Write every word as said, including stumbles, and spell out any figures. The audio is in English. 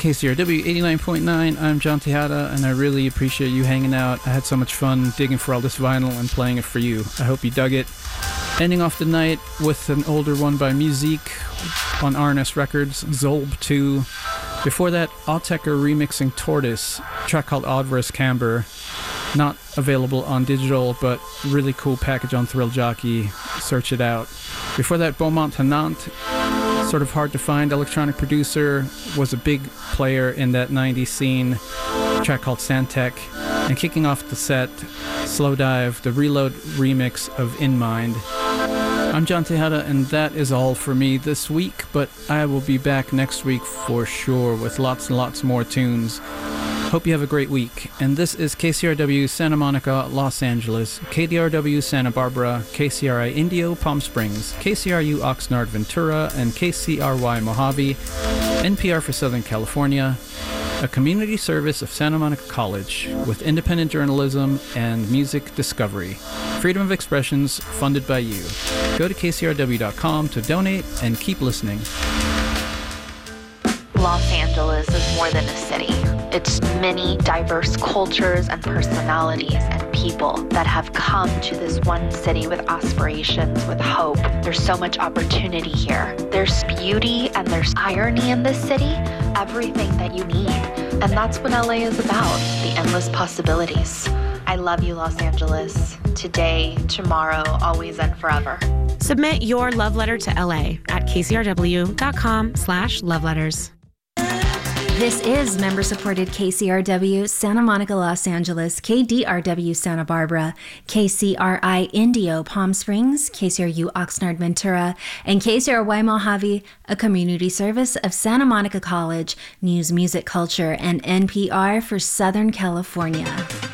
K C R W eighty-nine point nine. I'm John Tejada, and I really appreciate you hanging out. I had so much fun digging for all this vinyl and playing it for you. I hope you dug it. Ending off the night with an older one by Musique on R and S Records, Zolb two. Before that, Autechre remixing Tortoise, a track called Odverse Camber. Not available on digital, but really cool package on Thrill Jockey. Search it out. Before that, Beaumont Tenant, sort of hard to find electronic producer, was a big player in that nineties scene. A track called Santec. And kicking off the set, Slow Dive, the Reload remix of In Mind. I'm John Tejada, and that is all for me this week, but I will be back next week for sure with lots and lots more tunes. Hope you have a great week. And this is K C R W Santa Monica, Los Angeles, K D R W Santa Barbara, K C R I Indio, Palm Springs, K C R U Oxnard, Ventura, and K C R Y Mojave, N P R for Southern California, a community service of Santa Monica College with independent journalism and music discovery. Freedom of expressions funded by you. Go to K C R W dot com to donate and keep listening. Los Angeles is more than a city. It's many diverse cultures and personalities and people that have come to this one city with aspirations, with hope. There's so much opportunity here. There's beauty and there's irony in this city, everything that you need. And that's what L A is about, the endless possibilities. I love you, Los Angeles. Today, tomorrow, always and forever. Submit your love letter to L A at K C R W dot com slash love letters. This is member-supported K C R W Santa Monica, Los Angeles, K D R W Santa Barbara, K C R I Indio, Palm Springs, K C R U Oxnard, Ventura, and K C R Y Mojave, a community service of Santa Monica College, News, Music, Culture, and N P R for Southern California.